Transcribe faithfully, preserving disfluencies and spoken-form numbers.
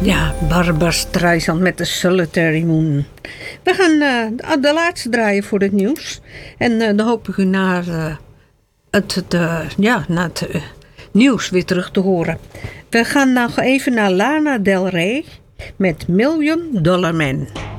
Ja, Barbra Streisand met de Solitary Moon. We gaan uh, de laatste draaien voor het nieuws. En uh, dan hoop ik u naar uh, het, de, ja, naar het uh, nieuws weer terug te horen. We gaan nog even naar Lana Del Rey met Million Dollar Man.